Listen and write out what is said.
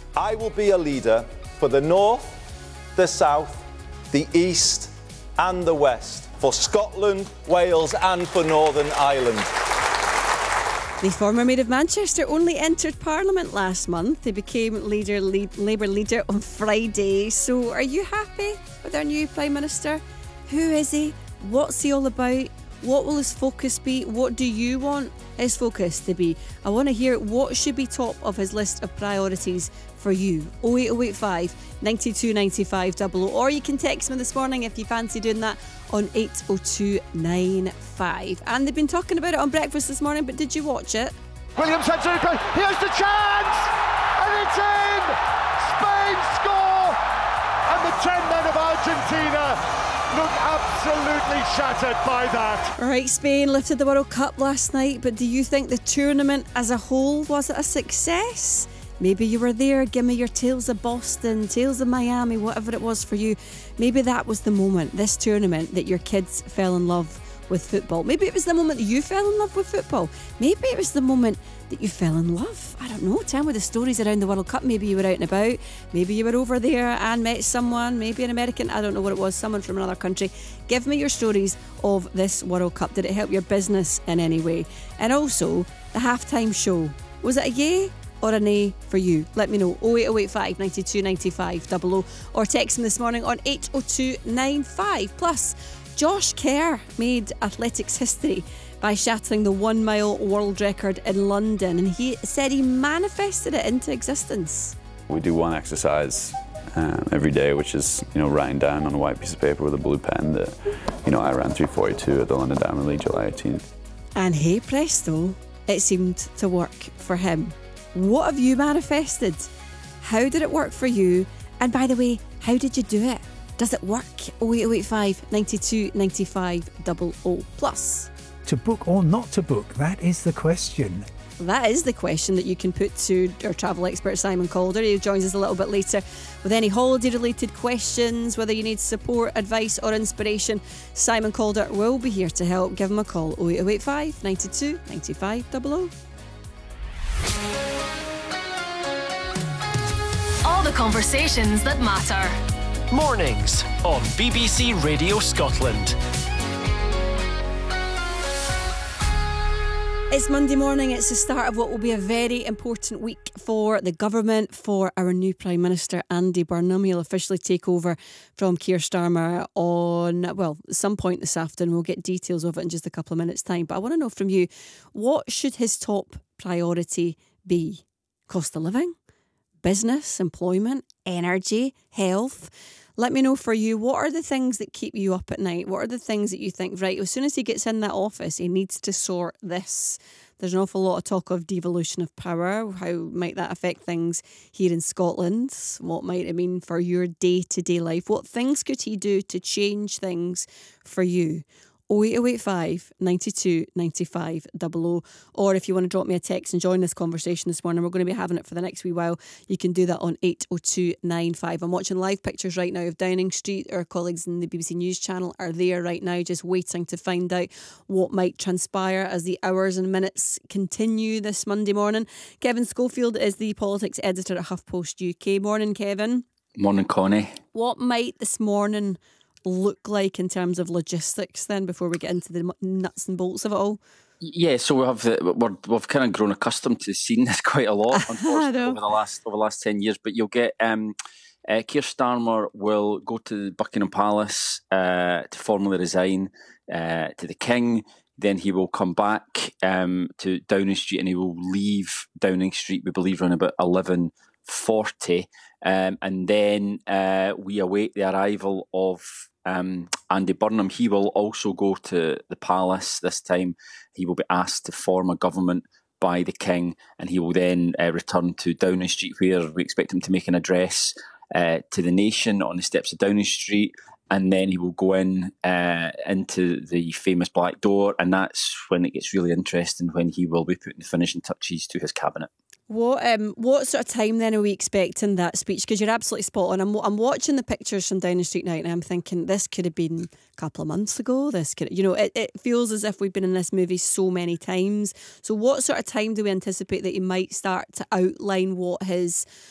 I will be a leader for the North, the South, the East and the West, for Scotland, Wales and for Northern Ireland. The former Mayor of Manchester only entered Parliament last month. He became Labour leader on Friday. So are you happy with our new Prime Minister? Who is he? What's he all about? What will his focus be? What do you want his focus to be? I want to hear what should be top of his list of priorities for you. 08085 92 95 00. Or you can text me this morning if you fancy doing that on 80295. And they've been talking about it on breakfast this morning, but did you watch it? Williams heads open. Here's the chance! And it's in! Spain score! And the 10 men of Argentina look absolutely shattered by that. Right, Spain lifted the World Cup last night, but do you think the tournament as a whole, was it a success? Maybe you were there. Give me your tales of Boston, tales of Miami, whatever it was for you. Maybe that was the moment, this tournament, that your kids fell in love with football. Maybe it was the moment that you fell in love with football. Maybe it was the moment that you fell in love. I don't know. Tell me the stories around the World Cup. Maybe you were out and about. Maybe you were over there and met someone, maybe an American. I don't know what it was, someone from another country. Give me your stories of this World Cup. Did it help your business in any way? And also, the halftime show. Was it a yay or a nay for you? Let me know. 08085 92 95 00 or text me this morning on 80295. Plus, Josh Kerr made athletics history by shattering the 1 mile world record in London, and he said he manifested it into existence. We do one exercise every day, which is, writing down on a white piece of paper with a blue pen that, I ran 3:42 at the London Diamond League July 18th. And hey presto, it seemed to work for him. What have you manifested? How did it work for you? And by the way, how did you do it? Does it work? 08085 92 95 00. Plus, to book or not to book, that is the question. That is the question that you can put to our travel expert Simon Calder. He joins us a little bit later with any holiday related questions, whether you need support, advice or inspiration. Simon Calder will be here to help. Give him a call. 08085 92 95 00. All the conversations that matter. Mornings on BBC Radio Scotland. It's Monday morning. It's the start of what will be a very important week for the government, for our new Prime Minister, Andy Burnham. He'll officially take over from Keir Starmer on, some point this afternoon. We'll get details of it in just a couple of minutes' time. But I want to know from you, what should his top priority be? Cost of living? Business? Employment? Energy? Health? Let me know for you, what are the things that keep you up at night? What are the things that you think, right, as soon as he gets in that office, he needs to sort this? There's an awful lot of talk of devolution of power. How might that affect things here in Scotland? What might it mean for your day-to-day life? What things could he do to change things for you? 08085 92 95 00. Or if you want to drop me a text and join this conversation this morning, we're going to be having it for the next wee while. You can do that on 80295. I'm watching live pictures right now of Downing Street. Our colleagues in the BBC News channel are there right now, just waiting to find out what might transpire as the hours and minutes continue this Monday morning. Kevin Schofield is the politics editor at HuffPost UK. Morning, Kevin. Morning, Connie. What might this morning look like in terms of logistics then, before we get into the nuts and bolts of it all? Yeah, so we've kind of grown accustomed to seeing this quite a lot, unfortunately, over the last 10 years. But you'll get Keir Starmer will go to Buckingham Palace to formally resign to the King. Then he will come back to Downing Street, and he will leave Downing Street, we believe, around about 11:40. And then we await the arrival of Andy Burnham. He will also go to the palace this time. He will be asked to form a government by the King, and he will then return to Downing Street, where we expect him to make an address to the nation on the steps of Downing Street. And then he will go into the famous Black Door, and that's when it gets really interesting, when he will be putting the finishing touches to his cabinet. What sort of time then are we expecting that speech? Because you're absolutely spot on. I'm watching the pictures from Downing Street now, and I'm thinking this could have been a couple of months ago. This could, it feels as if we've been in this movie so many times. So what sort of time do we anticipate that he might start to outline what his